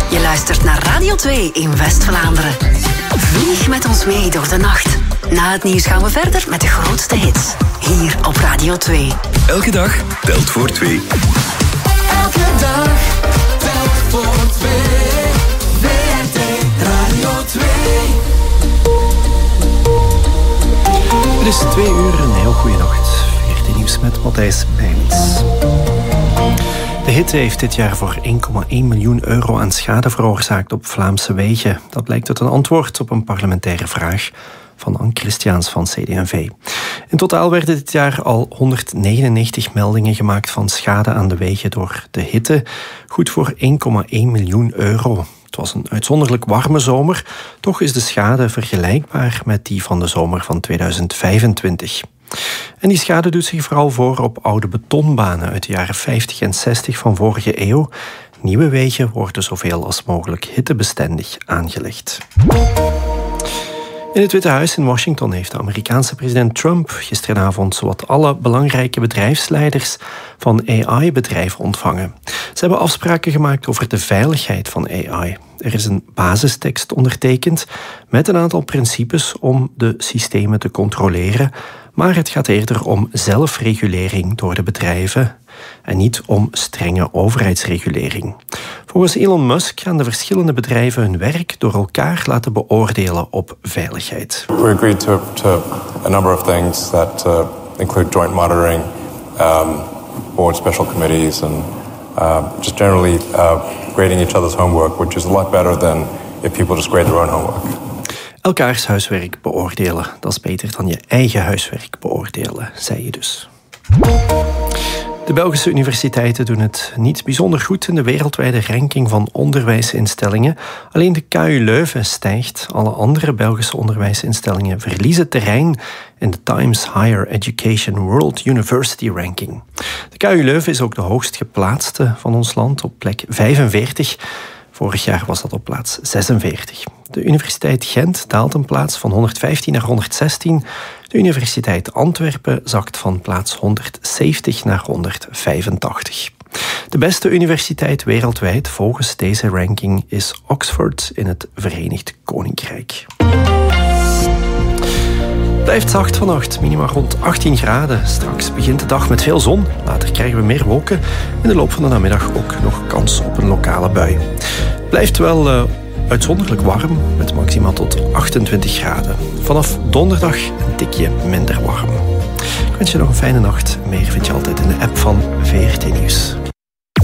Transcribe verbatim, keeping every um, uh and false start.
Je luistert naar Radio twee in West-Vlaanderen. Vlieg met ons mee door de nacht. Na het nieuws gaan we verder met de grootste hits. Hier op Radio twee. Elke dag telt voor twee. Elke dag telt voor twee. W R T Radio twee. Het is twee uur, een heel goede nacht. V R T Nieuws met Matthijs Bijns. De hitte heeft dit jaar voor één komma één miljoen euro aan schade veroorzaakt op Vlaamse wegen. Dat blijkt uit een antwoord op een parlementaire vraag van Anne Christiaans van C D en V. In totaal werden dit jaar al honderdnegenennegentig meldingen gemaakt van schade aan de wegen door de hitte. Goed voor één komma één miljoen euro. Het was een uitzonderlijk warme zomer, toch is de schade vergelijkbaar met die van de zomer van tweeduizend vijfentwintig. En die schade doet zich vooral voor op oude betonbanen uit de jaren vijftig en zestig van vorige eeuw. Nieuwe wegen worden zoveel als mogelijk hittebestendig aangelegd. In het Witte Huis in Washington heeft de Amerikaanse president Trump gisteravond zowat alle belangrijke bedrijfsleiders van A I-bedrijven ontvangen. Ze hebben afspraken gemaakt over de veiligheid van A I. Er is een basistekst ondertekend met een aantal principes om de systemen te controleren, maar het gaat eerder om zelfregulering door de bedrijven en niet om strenge overheidsregulering. Volgens Elon Musk gaan de verschillende bedrijven hun werk door elkaar laten beoordelen op veiligheid. We agreed to, to a number of things that uh, include joint monitoring, um, board special committees, and uh, just generally uh, grading each other's homework, which is a lot better than if people just grade their own homework. Elkaars huiswerk beoordelen, dat is beter dan je eigen huiswerk beoordelen, zei je dus. De Belgische universiteiten doen het niet bijzonder goed in de wereldwijde ranking van onderwijsinstellingen. Alleen de K U Leuven stijgt. Alle andere Belgische onderwijsinstellingen verliezen terrein in de Times Higher Education World University Ranking. De K U Leuven is ook de hoogst geplaatste van ons land, op plek vijfenveertig. Vorig jaar was dat op plaats zesenveertig. De Universiteit Gent daalt een plaats van honderdvijftien naar honderdzestien. De Universiteit Antwerpen zakt van plaats honderdzeventig naar honderdvijfentachtig. De beste universiteit wereldwijd volgens deze ranking is Oxford in het Verenigd Koninkrijk. Het blijft zacht vannacht, minima rond achttien graden. Straks begint de dag met veel zon. Later krijgen we meer wolken. In de loop van de namiddag ook nog kans op een lokale bui. Het blijft wel uh, uitzonderlijk warm, met maximaal tot achtentwintig graden. Vanaf donderdag een tikje minder warm. Ik wens je nog een fijne nacht. Meer vind je altijd in de app van V R T Nieuws.